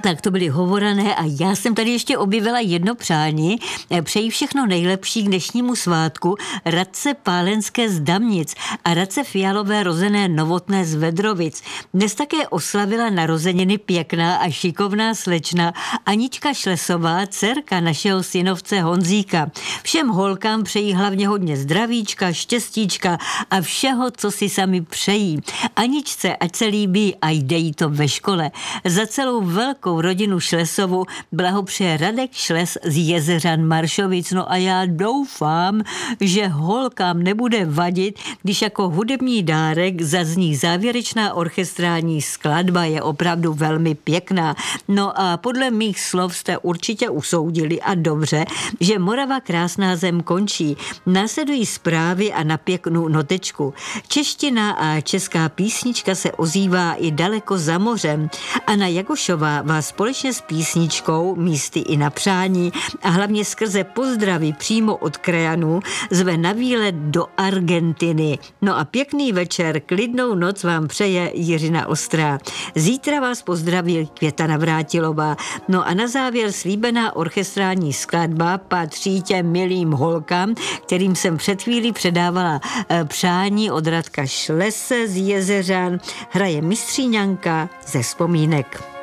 Tak to byly Hovorané a já jsem tady ještě objevila jedno přání. Přeji všechno nejlepší k dnešnímu svátku Radce Pálenské z Damnic a Radce Fialové rozené Novotné z Vedrovic. Dnes také oslavila narozeniny pěkná a šikovná slečna Anička Šlesová, dcerka našeho synovce Honzíka. Všem holkám přeji hlavně hodně zdravíčka, štěstíčka a všeho, co si sami přejí. Aničce, ať se líbí a jde jí to ve škole. Za celou velkou rodinu Šlesovu blahopřeje Radek Šles z Jezeřan Maršovic. No a já doufám, že holkám nebude vadit, když jako hudební dárek zazní závěrečná orchestrální skladba, je opravdu velmi pěkná. No a podle mých slov jste určitě usoudili a dobře, že Morava krásná zem končí. Následují zprávy a na pěknou notečku. Čeština a česká písnička se ozývá i daleko za mořem. Anna Jagošová vás společně s písničkou, místy i na přání a hlavně skrze pozdraví přímo od krajanů zve na výlet do Argentiny. No a pěkný večer, klidnou noc vám přeje Jiřina Ostrá. Zítra vás pozdraví Květa Navrátilová. No a na závěr slíbená orchestrální skladba patří těm milým holkám, kterým jsem před chvílí předávala přání od Radka Šlese z Jezeřan. Hraje Mistříňanka ze vzpomínek.